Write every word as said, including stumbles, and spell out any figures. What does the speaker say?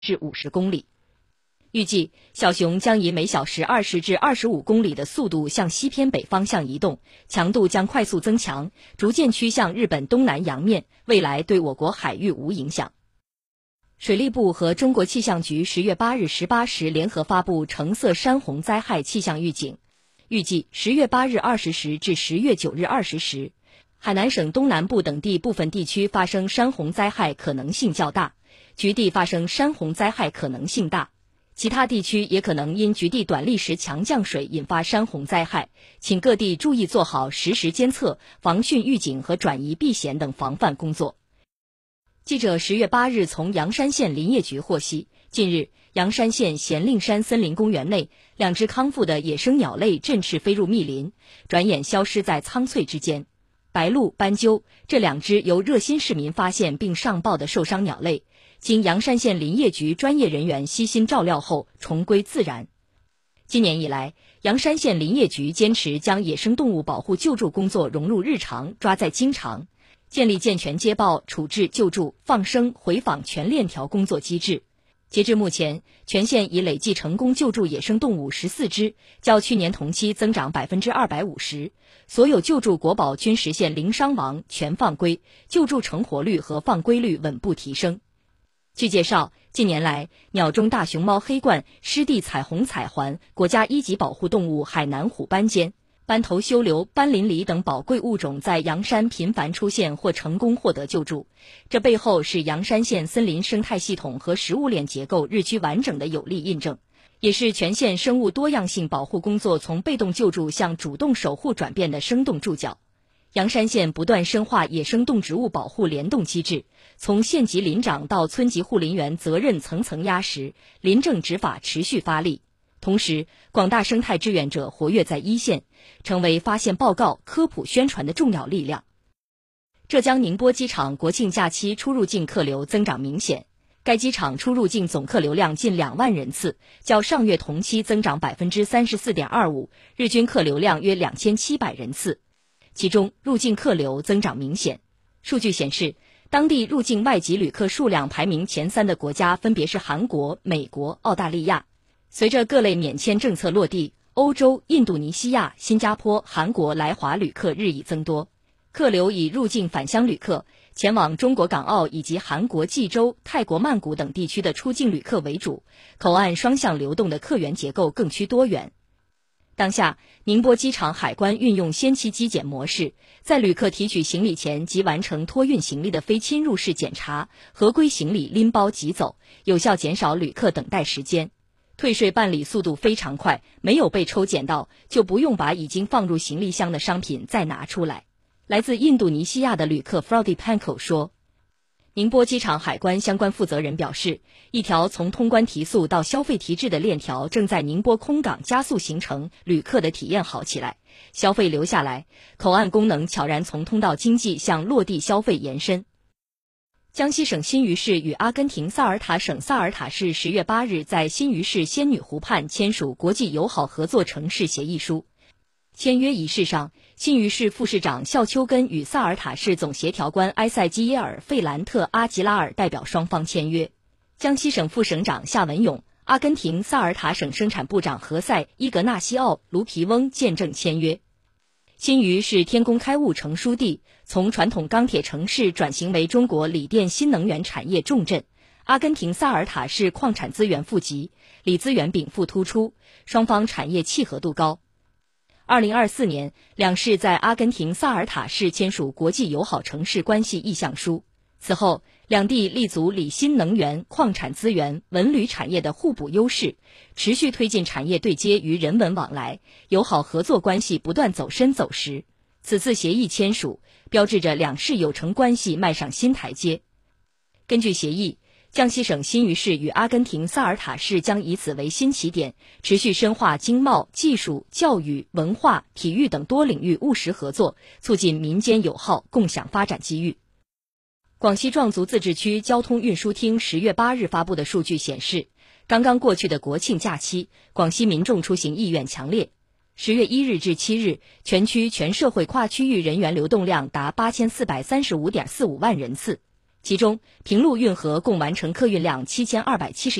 至五十公里。预计小熊将以每小时二十至二十五公里的速度向西偏北方向移动，强度将快速增强，逐渐趋向日本东南洋面，未来对我国海域无影响。水利部和中国气象局十月八日十八时联合发布橙色山洪灾害气象预警，预计十月八日二十时至十月九日二十时，海南省东南部等地部分地区发生山洪灾害可能性较大，局地发生山洪灾害可能性大。其他地区也可能因局地短历时强降水引发山洪灾害，请各地注意做好实时监测、防汛预警和转移避险等防范工作。记者十月八日从阳山县林业局获悉，近日阳山县咸令山森林公园内两只康复的野生鸟类振翅飞入密林，转眼消失在苍翠之间。白鹭、斑鸠这两只由热心市民发现并上报的受伤鸟类，经阳山县林业局专业人员悉心照料后重归自然。今年以来，阳山县林业局坚持将野生动物保护救助工作融入日常，抓在经常，建立健全接报、处置、救助、放生、回访全链条工作机制。截至目前，全县已累计成功救助野生动物十四只，较去年同期增长百分之二百五十。所有救助国宝均实现零伤亡、全放归，救助成活率和放归率稳步提升。据介绍，近年来，鸟中大熊猫黑冠、湿地彩虹彩环、国家一级保护动物海南虎斑尖、斑头修流、斑鳞狸等宝贵物种在阳山频繁出现或成功获得救助，这背后是阳山县森林生态系统和食物链结构日趋完整的有力印证，也是全县生物多样性保护工作从被动救助向主动守护转变的生动注脚。阳山县不断深化野生动植物保护联动机制，从县级林长到村级护林员责任层层压实，林政执法持续发力。同时，广大生态志愿者活跃在一线，成为发现报告、科普宣传的重要力量。浙江宁波机场国庆假期出入境客流增长明显，该机场出入境总客流量近两万人次，较上月同期增长 百分之三十四点二五， 日均客流量约两千七百人次。其中，入境客流增长明显。数据显示，当地入境外籍旅客数量排名前三的国家分别是韩国、美国、澳大利亚。随着各类免签政策落地，欧洲、印度尼西亚、新加坡、韩国来华旅客日益增多。客流以入境返乡旅客、前往中国港澳以及韩国济州、泰国曼谷等地区的出境旅客为主，口岸双向流动的客源结构更趋多元。当下，宁波机场海关运用先期机检模式，在旅客提取行李前即完成托运行李的非侵入式检查，合规行李拎包即走，有效减少旅客等待时间。退税办理速度非常快，没有被抽检到，就不用把已经放入行李箱的商品再拿出来。来自印度尼西亚的旅客 Frody Panko 说，宁波机场海关相关负责人表示，一条从通关提速到消费提质的链条正在宁波空港加速形成，旅客的体验好起来，消费留下来，口岸功能悄然从通道经济向落地消费延伸。江西省新余市与阿根廷萨尔塔省萨尔塔市十月八日在新余市仙女湖畔签署国际友好合作城市协议书。签约仪式上，新余市副市长肖秋根与萨尔塔市总协调官埃塞基耶尔·费兰特·阿吉拉尔代表双方签约。江西省副省长夏文勇、阿根廷萨尔塔省生产部长何塞·伊格纳西奥·卢皮翁见证签约。新余是天工开物成书地，从传统钢铁城市转型为中国锂电新能源产业重镇。阿根廷萨尔塔市矿产资源富集，锂资源禀赋突出，双方产业契合度高。二零二四年，两市在阿根廷萨尔塔市签署国际友好城市关系意向书。此后，两地立足锂新能源、矿产资源、文旅产业的互补优势，持续推进产业对接与人文往来，友好合作关系不断走深走实。此次协议签署，标志着两市友城关系迈上新台阶。根据协议，江西省新余市与阿根廷萨尔塔市将以此为新起点，持续深化经贸、技术、教育、文化、体育等多领域务实合作，促进民间友好，共享发展机遇。广西壮族自治区交通运输厅十月八日发布的数据显示，刚刚过去的国庆假期，广西民众出行意愿强烈。十月一日至七日，全区全社会跨区域人员流动量达八千四百三十五点四五万人次。 其中平陆运河共完成客运量七千二百七十